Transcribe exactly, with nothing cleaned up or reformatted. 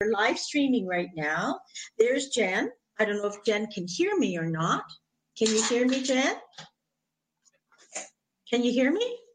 are live streaming right now. There's Jen. I don't know if Jen can hear me or not. Can you hear me, Jen? Can you hear me?